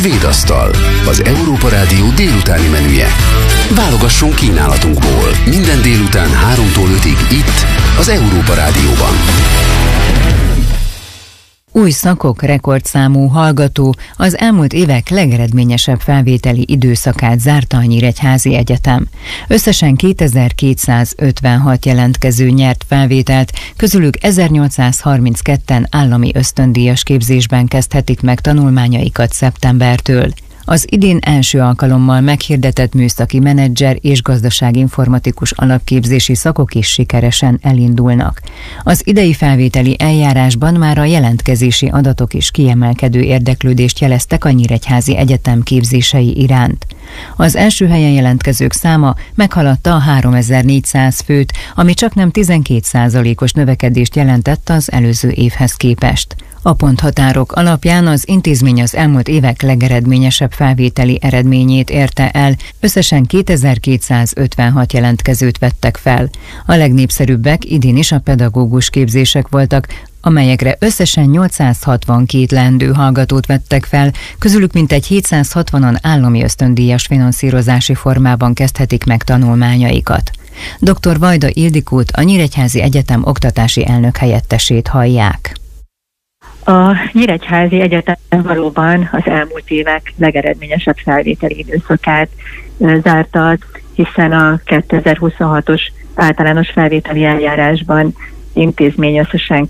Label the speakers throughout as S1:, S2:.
S1: Svédasztal, az Európa Rádió délutáni menüje. Válogasson kínálatunkból minden délután 3-tól 5-ig itt, az Európa Rádióban.
S2: Új szakok, rekordszámú hallgató, az elmúlt évek legeredményesebb felvételi időszakát zárta a Nyíregyházi Egyetem. Összesen 2256 jelentkező nyert felvételt, közülük 1832-en állami ösztöndíjas képzésben kezdhetik meg tanulmányaikat szeptembertől. Az idén első alkalommal meghirdetett műszaki menedzser és gazdaságinformatikus alapképzési szakok is sikeresen elindulnak. Az idei felvételi eljárásban már a jelentkezési adatok is kiemelkedő érdeklődést jeleztek a Nyíregyházi Egyetem képzései iránt. Az első helyen jelentkezők száma meghaladta a 3400 főt, ami csaknem 12%-os növekedést jelentett az előző évhez képest. A ponthatárok alapján az intézmény az elmúlt évek legeredményesebb felvételi eredményét érte el, összesen 2256 jelentkezőt vettek fel. A legnépszerűbbek idén is a pedagógus képzések voltak, amelyekre összesen 862 leendő hallgatót vettek fel, közülük mintegy 760-an állami ösztöndíjas finanszírozási formában kezdhetik meg tanulmányaikat. Dr. Vajda Ildikót, a Nyíregyházi Egyetem oktatási elnökhelyettesét hallják.
S3: A Nyíregyházi Egyetem valóban az elmúlt évek legeredményesebb felvételi időszakát zárta, hiszen a 2026-os általános felvételi eljárásban intézmény összesen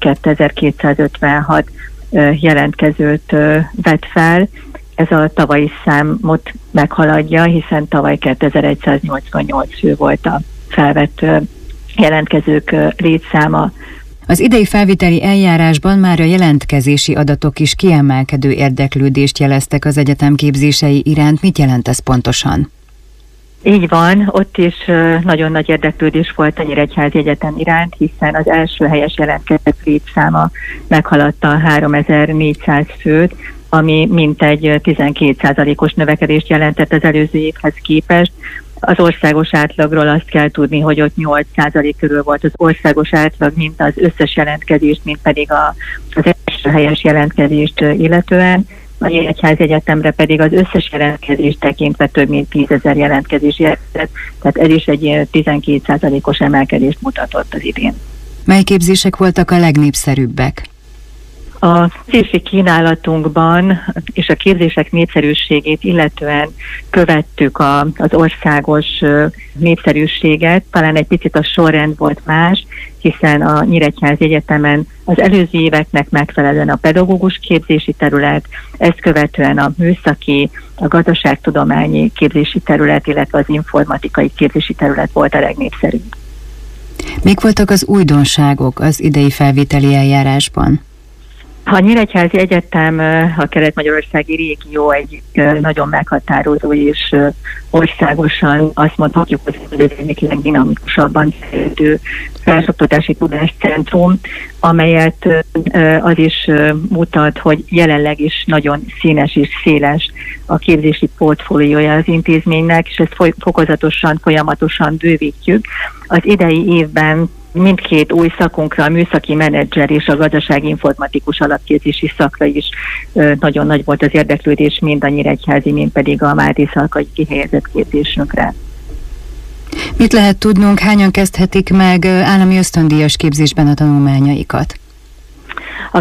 S3: 2256 jelentkezőt vett fel. Ez a tavalyi számot meghaladja, hiszen tavaly 2188 fő volt a felvett jelentkezők létszáma.
S2: Az idei felvételi eljárásban már a jelentkezési adatok is kiemelkedő érdeklődést jeleztek az egyetem képzései iránt. Mit jelent ez pontosan?
S3: Így van, ott is nagyon nagy érdeklődés volt a Nyíregyházi Egyetem iránt, hiszen az első helyes jelentkezők létszáma meghaladta a 3400 főt, ami mintegy 12%-os növekedést jelentett az előző évhez képest. Az országos átlagról azt kell tudni, hogy ott 8% körül volt az országos átlag, mint az összes jelentkezést, mint pedig az első helyes jelentkezést illetően. A Nyíregyházi Egyetemre pedig az összes jelentkezést tekintve több mint 10 000 jelentkezés érkezett, tehát ez is egy 12%-os emelkedést mutatott az idén.
S2: Mely képzések voltak a legnépszerűbbek?
S3: A képzési kínálatunkban és a képzések népszerűségét illetően követtük az országos népszerűséget, talán egy picit a sorrend volt más, hiszen a Nyíregyházi Egyetemen az előző éveknek megfelelően a pedagógus képzési terület, ezt követően a műszaki, a gazdaságtudományi képzési terület, illetve az informatikai képzési terület volt a legnépszerűbb.
S2: Mik voltak az újdonságok az idei felvételi eljárásban?
S3: A Nyíregyházi Egyetem a kelet-magyarországi régió egyik nagyon meghatározó és országosan azt mondhatjuk, hogy ez egyik legdinamikusabban fejlődő felsőoktatási tudáscentrum, amelyet az is mutat, hogy jelenleg is nagyon színes és széles a képzési portfóliója az intézménynek, és ezt fokozatosan, folyamatosan bővítjük. Az idei évben mindkét új szakunkra, a műszaki menedzser és a gazdasági informatikus alapképzési szakra is nagyon nagy volt az érdeklődés, mind a nyíregyházi, mind pedig a mátészalkai kihelyezett képzésünkre.
S2: Mit lehet tudnunk, hányan kezdhetik meg állami ösztöndíjas képzésben a tanulmányaikat?
S3: A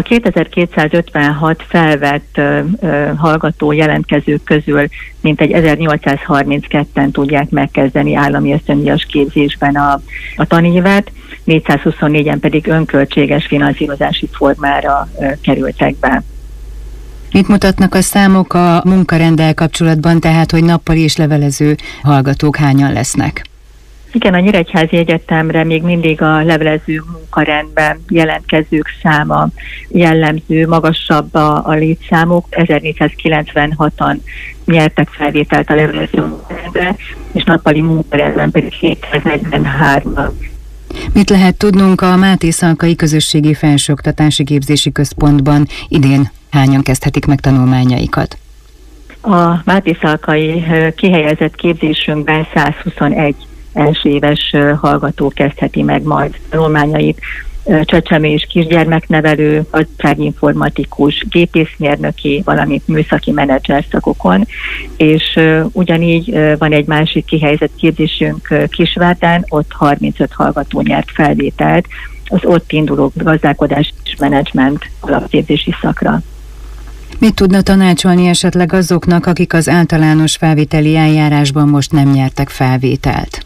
S3: 2256 felvett hallgató jelentkezők közül mintegy 1832-en tudják megkezdeni állami ösztöndíjas képzésben a tanévet, 424-en pedig önköltséges finanszírozási formára kerültek be.
S2: Mit mutatnak a számok a munkarenddel kapcsolatban, tehát hogy nappali és levelező hallgatók hányan lesznek?
S3: Igen, a Nyíregyházi Egyetemre még mindig a levelező munkarendben jelentkezők száma jellemző, magasabb a létszámok. 1496-an nyertek felvételt a levelező munkarendre, és nappali munkarendben pedig 743-an.
S2: Mit lehet tudnunk a Mátészalkai Közösségi Felsőoktatási Képzési Központban idén hányan kezdhetik meg tanulmányaikat?
S3: A mátészalkai kihelyezett képzésünkben 121 első éves hallgató kezdheti meg majd tanulmányait. csecsemő és kisgyermeknevelő, gazdaságinformatikus, gépészmérnöki, valamint műszaki menedzser szakokon, és ugyanígy van egy másik kihelyezett képzésünk Kisvárdán, ott 35 hallgató nyert felvételt az ott induló gazdálkodás és menedzsment alapképzési szakra.
S2: Mit tudna tanácsolni esetleg azoknak, akik az általános felvételi eljárásban most nem nyertek felvételt?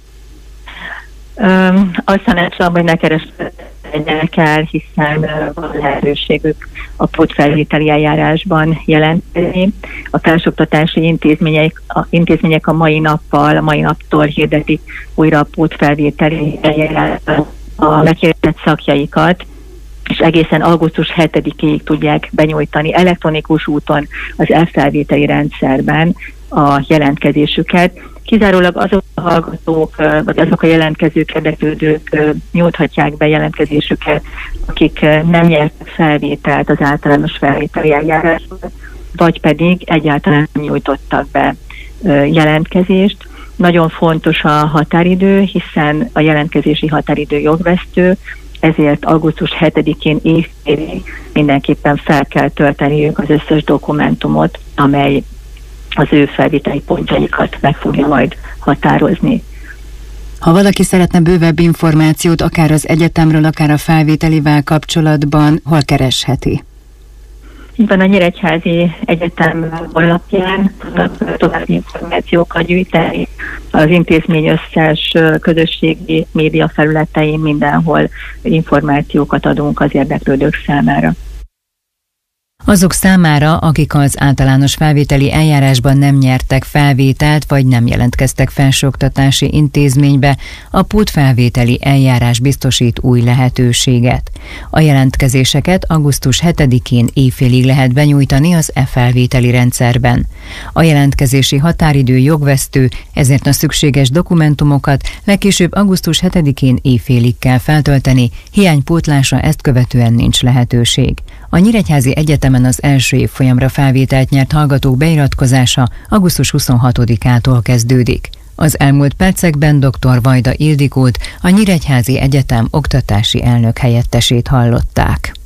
S3: Azt tanácsolom, hogy ne kereskedjenek el, hiszen van lehetőségük a pótfelvételi eljárásban jelentkezni. A felsőoktatási intézmények a mai naptól hirdetik újra a pótfelvételi eljárásban a meghirdetett szakjaikat, és egészen augusztus 7-ig tudják benyújtani elektronikus úton az e-felvételi rendszerben a jelentkezésüket. Kizárólag azok a hallgatók, vagy azok a jelentkezők, érdeklődők nyújthatják be jelentkezésüket, akik nem nyertek felvételt az általános felvételi eljárásban, vagy pedig egyáltalán nem nyújtottak be jelentkezést. Nagyon fontos a határidő, hiszen a jelentkezési határidő jogvesztő, ezért augusztus 7-én évfélig mindenképpen fel kell tölteniük az összes dokumentumot, amely az ő felvételi pontjaikat meg fogja majd határozni.
S2: Ha valaki szeretne bővebb információt, akár az egyetemről, akár a felvételivel kapcsolatban, hol keresheti?
S3: Így van, a Nyíregyházi Egyetem honlapján tudnak további információkat gyűjteni. Az intézmény összes közösségi média felületein mindenhol információkat adunk az érdeklődők számára.
S2: Azok számára, akik az általános felvételi eljárásban nem nyertek felvételt, vagy nem jelentkeztek felsőoktatási intézménybe, a pótfelvételi eljárás biztosít új lehetőséget. A jelentkezéseket augusztus 7-én évfélig lehet benyújtani az e-felvételi rendszerben. A jelentkezési határidő jogvesztő, ezért a szükséges dokumentumokat legkésőbb augusztus 7-én évfélig kell feltölteni, hiánypótlásra ezt követően nincs lehetőség. A Nyíregyházi Egyetemen az első évfolyamra felvételt nyert hallgatók beiratkozása augusztus 26-ától kezdődik. Az elmúlt percekben dr. Vajda Ildikót, a Nyíregyházi Egyetem oktatási elnök helyettesét hallották.